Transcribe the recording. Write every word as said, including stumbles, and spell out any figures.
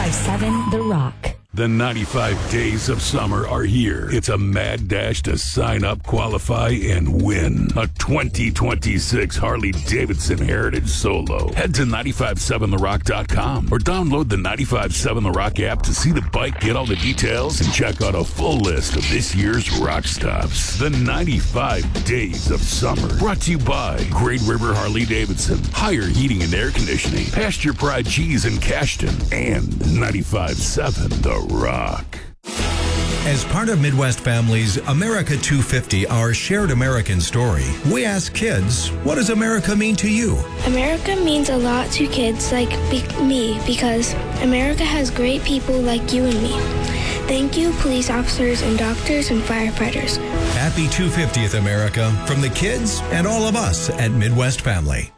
ninety-five seven The Rock. The ninety-five days of summer are here. It's a mad dash to sign up, qualify, and win a twenty twenty-six Harley-Davidson Heritage Solo. Head to nine five seven the rock dot com or download the nine five seven The Rock app to see the bike, get all the details, and check out a full list of this year's rock stops. The ninety-five days of summer. Brought to you by Great River Harley-Davidson, Higher Heating and Air Conditioning, Pasture Pride Cheese in Cashton, and ninety-five seven The Rock. As part of Midwest Family's America two fifty, our shared American story, we ask kids, what does America mean to you? America means a lot to kids like be- me because America has great people like you and me. Thank you, police officers and doctors and firefighters. Happy two hundred fiftieth, America, from the kids and all of us at Midwest Family.